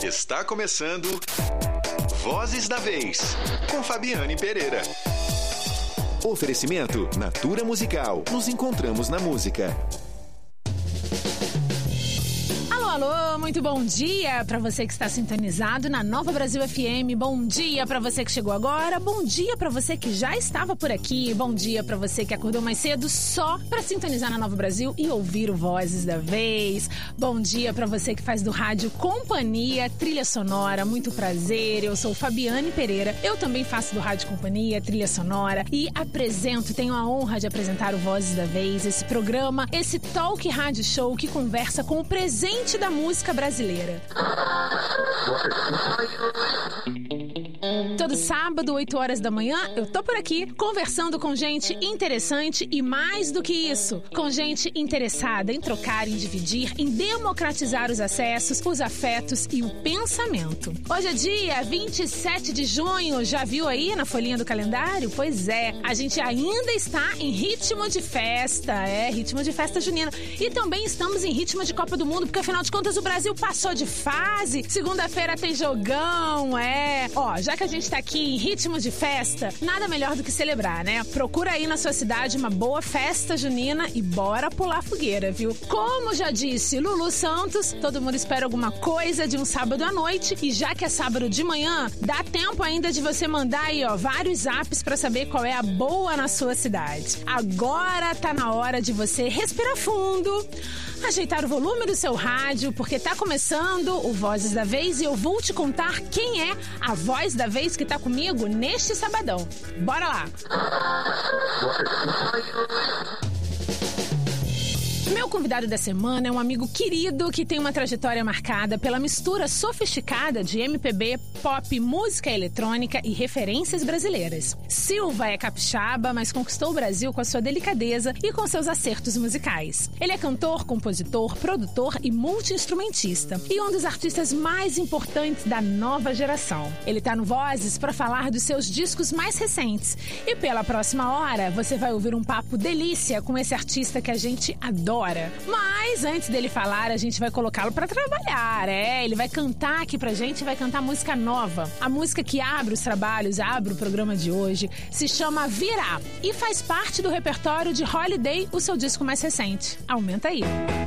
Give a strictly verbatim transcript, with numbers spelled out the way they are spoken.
Está começando Vozes da Vez, com Fabiane Pereira. Oferecimento Natura Musical. Nos encontramos na música. Alô, muito bom dia para você que está sintonizado na Nova Brasil F M. Bom dia para você que chegou agora. Bom dia para você que já estava por aqui. Bom dia para você que acordou mais cedo só para sintonizar na Nova Brasil e ouvir o Vozes da Vez. Bom dia para você que faz do rádio companhia, trilha sonora. Muito prazer, eu sou Fabiane Pereira. Eu também faço do rádio companhia, trilha sonora e apresento, tenho a honra de apresentar o Vozes da Vez, esse programa, esse talk rádio show que conversa com o presente da música brasileira. Todo sábado, oito horas da manhã, eu tô por aqui conversando com gente interessante e mais do que isso, com gente interessada em trocar, em dividir, em democratizar os acessos, os afetos e o pensamento. Hoje é dia vinte e sete de junho, já viu aí na folhinha do calendário? Pois é, a gente ainda está em ritmo de festa, é, ritmo de festa junina. E também estamos em ritmo de Copa do Mundo, porque afinal de contas o Brasil passou de fase. Segunda-feira tem jogão, é. Ó, já que a gente tá aqui em ritmo de festa, nada melhor do que celebrar, né? Procura aí na sua cidade uma boa festa junina e bora pular fogueira, viu? Como já disse Lulu Santos, todo mundo espera alguma coisa de um sábado à noite e já que é sábado de manhã, dá tempo ainda de você mandar aí, ó, vários apps pra saber qual é a boa na sua cidade. Agora tá na hora de você respirar fundo, ajeitar o volume do seu rádio, porque tá começando o Vozes da Vez e eu vou te contar quem é a voz da vez que tá comigo neste sabadão. Bora lá! Meu convidado da semana é um amigo querido que tem uma trajetória marcada pela mistura sofisticada de M P B, pop, música eletrônica e referências brasileiras. Silva é capixaba, mas conquistou o Brasil com a sua delicadeza e com seus acertos musicais. Ele é cantor, compositor, produtor e multi-instrumentista e um dos artistas mais importantes da nova geração. Ele tá no Vozes para falar dos seus discos mais recentes e pela próxima hora você vai ouvir um papo delícia com esse artista que a gente adora. Mas antes dele falar, a gente vai colocá-lo pra trabalhar, é, ele vai cantar aqui pra gente, vai cantar música nova. A música que abre os trabalhos, abre o programa de hoje, se chama Virá e faz parte do repertório de Holiday, o seu disco mais recente. Aumenta aí.